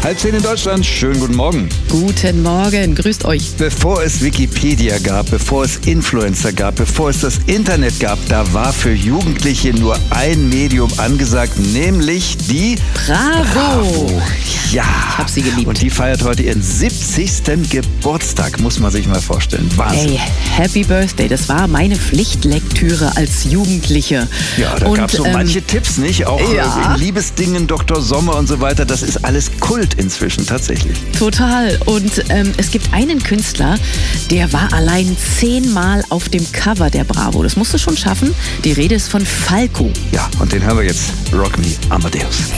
9:30 in Deutschland. Schönen guten Morgen. Guten Morgen, grüßt euch. Bevor es Wikipedia gab, bevor es Influencer gab, bevor es das Internet gab, da war für Jugendliche nur ein Medium angesagt, nämlich die Bravo. Ja, ich hab sie geliebt. Und die feiert heute ihren 70. Geburtstag, muss man sich mal vorstellen. Wahnsinn. Hey, Happy Birthday, das war meine Pflichtlektüre als Jugendliche. Ja, da gab es so manche Tipps, nicht? Auch in Liebesdingen, Dr. Sommer und so weiter, das ist alles Kult inzwischen, tatsächlich. Total. Und es gibt einen Künstler, der war allein 10-mal auf dem Cover der Bravo. Das musst du schon schaffen. Die Rede ist von Falco. Ja, und den hören wir jetzt. Rock Me, Amadeus.